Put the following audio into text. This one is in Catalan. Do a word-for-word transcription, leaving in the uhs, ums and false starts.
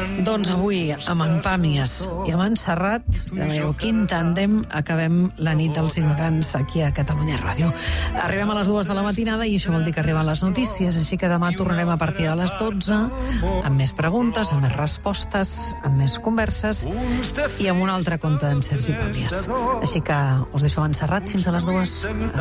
Doncs avui, amb en Pàmies i amb en Serrat, ja veieu quin tàndem, acabem la nit dels ignorants aquí a Catalunya Ràdio. Arribem a les dues de la matinada i això vol dir que arriben les notícies, així que demà tornarem a partir de les dotze amb més preguntes, amb més respostes, amb més converses i amb un altre conte d'en Sergi Pàmies. Així que us deixo amb en Serrat fins a les dues.